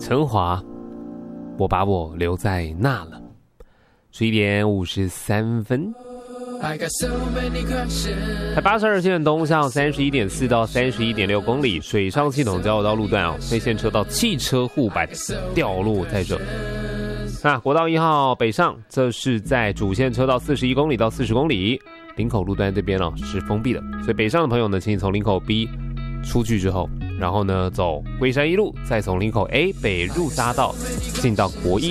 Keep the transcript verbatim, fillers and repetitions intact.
陈华，我把我留在那了。十一点五十三分。台八十二线东向三十一点四到三十一点六公里，水上系统交流道路段哦，内线车道汽车护板掉落在这。那国道一号北上，这是在主线车道四十一公里到四十公里，林口路段这边哦是封闭的，所以北上的朋友呢，请你从林口 B 出去之后，然后呢走龟山一路，再从林口 A 北入匝道进到国一。